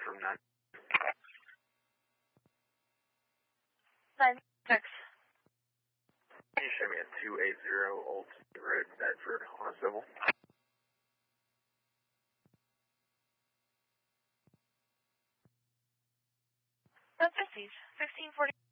from 9. 9-6. Can you show me a 280 Old City Road, Bedford, on a civil? That's 1640.